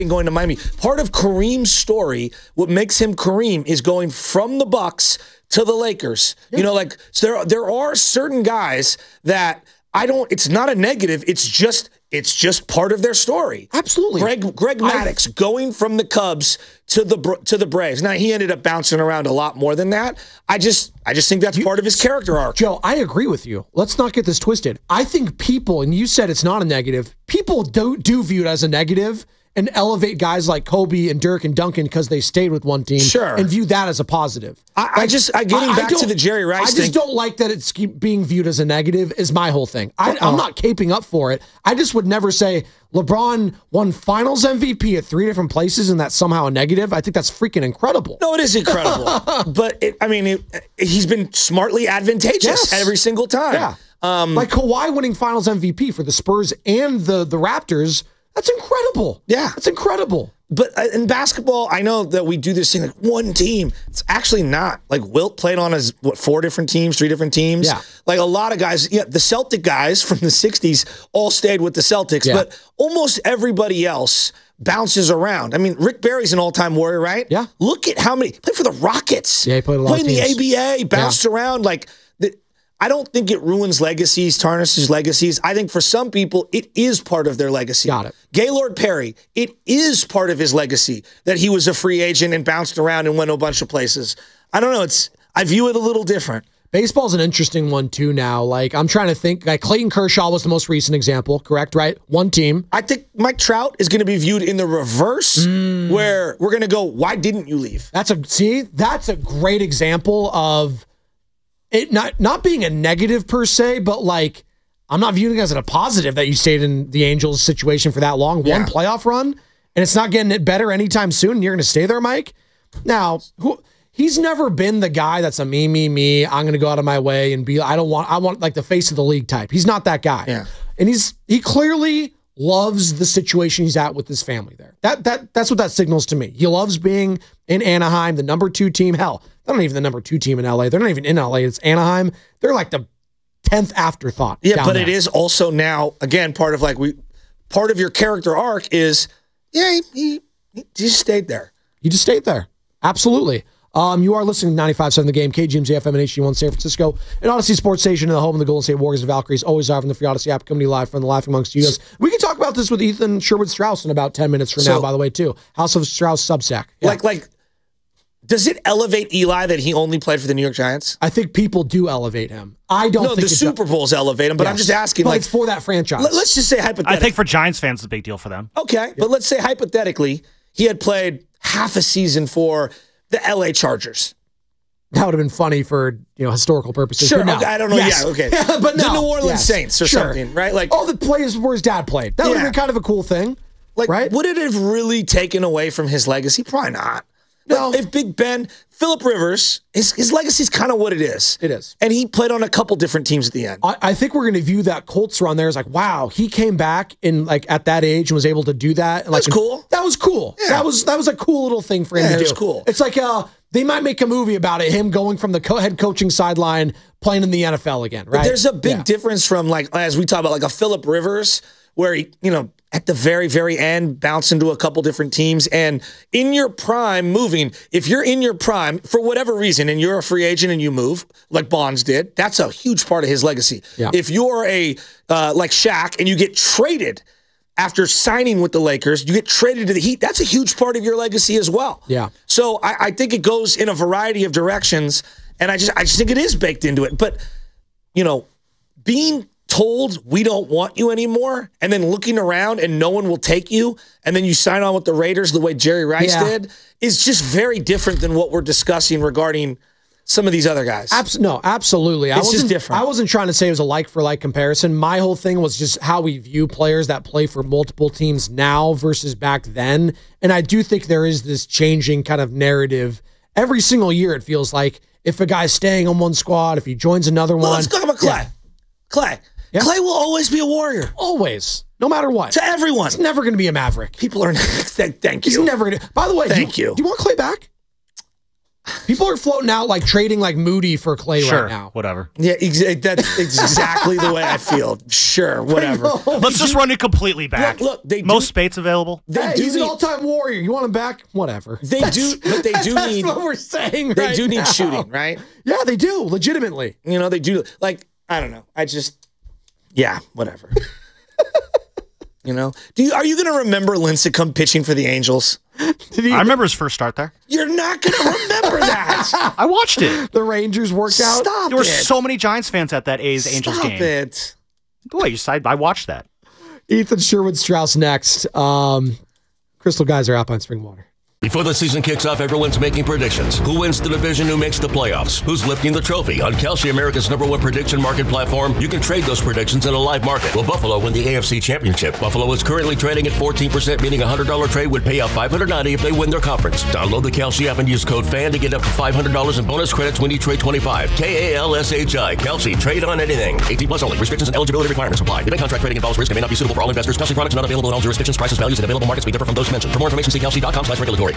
going to Miami. Part of Kareem's story, what makes him Kareem, is going from the Bucks to the Lakers. Yeah. You know, like so there are certain guys that it's not a negative. It's just part of their story. Absolutely. Greg Maddux going from the Cubs to the Braves. Now he ended up bouncing around a lot more than that. I just think that's part of his character arc. Joe, I agree with you. Let's not get this twisted. I think people, and you said it's not a negative, people do view it as a negative and elevate guys like Kobe and Dirk and Duncan because they stayed with one team, sure, and view that as a positive. Getting back to the Jerry Rice thing. I just don't like that it's being viewed as a negative is my whole thing. I'm not caping up for it. I just would never say LeBron won finals MVP at 3 different places and that's somehow a negative. I think that's freaking incredible. No, it is incredible. But he's been smartly advantageous every single time. Yeah. Like Kawhi winning finals MVP for the Spurs and the Raptors. That's incredible. Yeah. That's incredible. But in basketball, I know that we do this thing like one team. It's actually not. Like Wilt played on 3 different teams? Yeah. Like a lot of guys, the Celtic guys from the 60s all stayed with the Celtics, but almost everybody else bounces around. I mean, Rick Barry's an all-time Warrior, right? Yeah. Look at how many, played for the Rockets. Yeah, he played a lot played of teams. in the ABA, bounced around like I don't think it ruins legacies, tarnishes legacies. I think for some people, it is part of their legacy. Got it. Gaylord Perry, it is part of his legacy that he was a free agent and bounced around and went to a bunch of places. I don't know. I view it a little different. Baseball's an interesting one, too, now. Like, I'm trying to think. Like, Clayton Kershaw was the most recent example, correct, right? One team. I think Mike Trout is going to be viewed in the reverse, where we're going to go, why didn't you leave? That's a great example of it not being a negative per se, but like I'm not viewing it as a positive that you stayed in the Angels situation for that long. One playoff run, and it's not getting it better anytime soon, and you're going to stay there, Mike? Now, he's never been the guy that's a me. I'm going to go out of my way and I want like the face of the league type. He's not that guy. Yeah. And he clearly loves the situation he's at with his family there. That's what that signals to me. He loves being in Anaheim, the number 2 team. Hell, they're not even the number 2 team in LA. They're not even in LA. It's Anaheim. They're like the 10th afterthought. Yeah, but it is also now, again, part of your character arc is, he just stayed there. He just stayed there. Absolutely. You are listening to 95.7 The Game, KGMZ FM and HD1 San Francisco, and Odyssey Sports Station in the home of the Golden State Warriors and Valkyries, always live from the free Odyssey app, coming to you live from the Laughing Monk Studios. We can talk about this with Ethan Sherwood-Strauss in about 10 minutes from now, by the way, too. House of Strauss Substack. Yeah. Like, does it elevate Eli that he only played for the New York Giants? I think people do elevate him. I don't think the Super Bowls elevate him, but I'm just asking. But it's for that franchise. Let's just say hypothetically. I think for Giants fans, it's a big deal for them. Okay, but let's say hypothetically, he had played half a season for the LA Chargers. That would have been funny for historical purposes. Sure, no. okay, I don't know. Yes. Yeah, okay. But no. The New Orleans Saints or something, right? Like the players where his dad played. That would have been kind of a cool thing. Like, right? Would it have really taken away from his legacy? Probably not. No. If Big Ben, Phillip Rivers, his legacy is kind of what it is. It is. And he played on a couple different teams at the end. I think we're going to view that Colts run there as like, wow, he came back in at that age and was able to do that. And that's cool. That was cool. Yeah. That was a cool little thing for him to do. It was cool. It's like they might make a movie about it, him going from the head coaching sideline playing in the NFL again, right? But there's a big difference from as we talk about like a Phillip Rivers where he, at the very, very end, bounce into a couple different teams. And in your prime, if you're in your prime, for whatever reason, and you're a free agent and you move, like Bonds did, that's a huge part of his legacy. Yeah. If you're like Shaq and you get traded after signing with the Lakers, you get traded to the Heat, that's a huge part of your legacy as well. Yeah. So I think it goes in a variety of directions, and I just think it is baked into it. But, being told we don't want you anymore and then looking around and no one will take you and then you sign on with the Raiders the way Jerry Rice did is just very different than what we're discussing regarding some of these other guys. No, absolutely. It's just different. I wasn't trying to say it was a like-for-like comparison. My whole thing was just how we view players that play for multiple teams now versus back then. And I do think there is this changing kind of narrative. Every single year it feels like if a guy's staying on one squad, if he joins another one. Let's talk about Clay. Yeah. Clay. Yeah. Clay will always be a Warrior. Always. No matter what. To everyone. He's never going to be a Maverick. People are... Thank you. He's never going to... By the way, Thank you. Do you want Clay back? People are floating out like trading like Moody for Clay Sure, right now. whatever. Yeah, that's exactly the way I feel. Sure, whatever. Let's just run it completely back. Look, they Most do, Spates available. they do He's an need, all-time warrior. You want him back? Whatever. they do, but they do That's need. what we're saying. They right do need now. shooting, right? Yeah, they do. Legitimately. You know, they do. Like, I don't know. Yeah, whatever. You know, are you going to remember Lincecum pitching for the Angels? I remember his first start there. You're not going to remember that. I watched it. The Rangers worked out. Stop There were it. so many Giants fans at that A's-Angels Stop game. it. Wait, I watched that. Ethan Sherwood Strauss next. Crystal Geyser, Alpine Spring Water. Before the season kicks off, everyone's making predictions. Who wins the division? Who makes the playoffs? Who's lifting the trophy? On Kalshi, America's #1 prediction market platform, you can trade those predictions in a live market. Will Buffalo win the AFC Championship? Buffalo is currently trading at 14%, meaning a $100 trade would pay out $590 if they win their conference. Download the Kalshi app and use code FAN to get up to $500 in bonus credits when you trade 25. KALSHI. Kalshi. Trade on anything. 18 plus only. Restrictions and eligibility requirements apply. Event contract trading involves risk and may not be suitable for all investors. Kalshi products not available in all jurisdictions. Prices, values, and available markets may differ from those mentioned. For more information, see kalshi.com/regulatory.